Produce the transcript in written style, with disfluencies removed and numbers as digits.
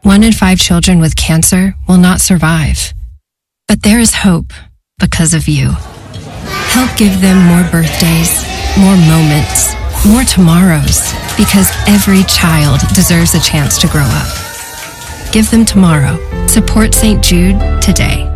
1 in 5 children with cancer will not survive. But there is hope because of you. Help give them more birthdays, more moments, more tomorrows, because every child deserves a chance to grow up. Give them tomorrow. Support St. Jude today.